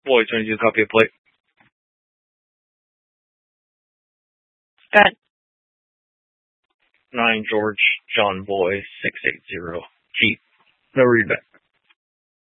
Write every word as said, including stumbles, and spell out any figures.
Boy, twenty-two, copy of plate. Good. nine George John Boy six eight zero. Keep. No readback.